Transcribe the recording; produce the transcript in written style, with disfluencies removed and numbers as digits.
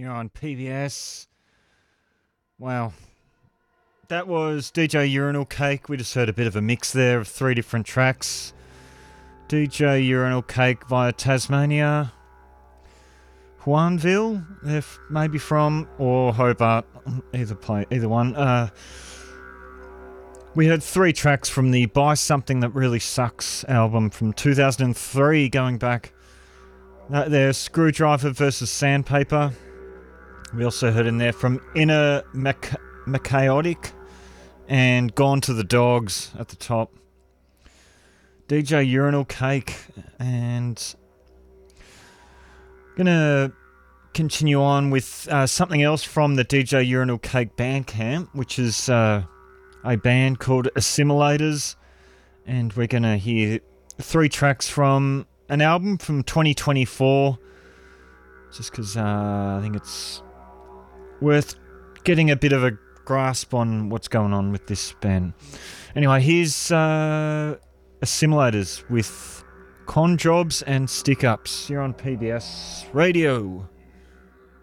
here on PBS. Wow. That was DJ Urinal Cake. We just heard a bit of a mix there of 3 different tracks. DJ Urinal Cake via Tasmania. Juanville, they're maybe from, or Hobart, either one. We heard 3 tracks from the Buy Something That Really Sucks album from 2003, going back. There's Screwdriver versus Sandpaper. We also heard in there from Inner Chaotic and Gone to the Dogs at the top. DJ Urinal Cake, and gonna continue on with something else from the DJ Urinal Cake Bandcamp, which is a band called Assimilators, and we're gonna hear 3 tracks from an album from 2024, just because I think it's worth getting a bit of a grasp on what's going on with this band. Anyway, here's Assimilators with Con Jobs and Stick Ups here on PBS Radio.